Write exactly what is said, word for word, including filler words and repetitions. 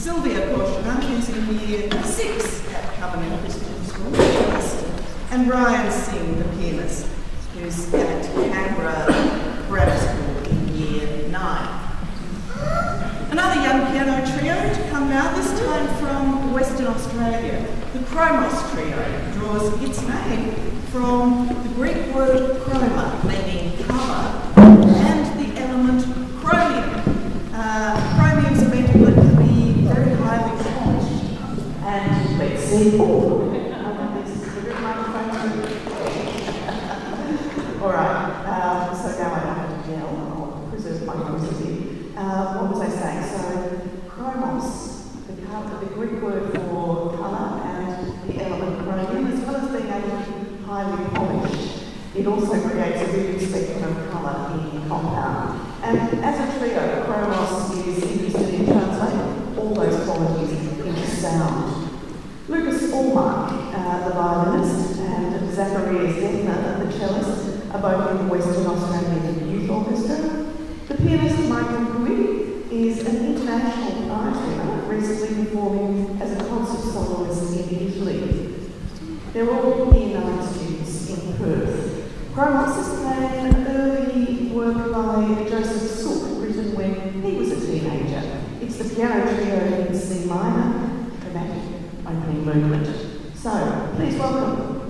Sylvia Korshman, who's in year six at Covenant Christian School, cellist, and Ryan Singh, the pianist, who's at Canberra Grammar School in year nine. Another young piano trio to come now, this time from Western Australia. The Chromos Trio draws its name from the Greek word chroma, meaning colour, and the element chromium. Uh, chromium is a metal that can be very highly polished. And let's see. Alright, um, so now I don't have to yell, I'll preserve my curiosity. Uh, what was I saying? So, chromos, the, colour, the Greek word for colour, and the element chromium, as well as being able to be highly polished. It also creates a vivid spectrum of colour in compound. And as a trio, Chromos is interested in translating all those qualities into sound. Lucas Allmark, uh, the violinist, and Zacharias Zethner, the cellist, are both in the Western Australian Youth Orchestra. The pianist Michael Puig is an international prize winner, recently performing as a concert soloist in Italy. They're all Year nine students in Perth. Chromos is playing an early work by Joseph Sook, written when he was a teenager. It's the piano trio in C minor, dramatic opening movement. So, please welcome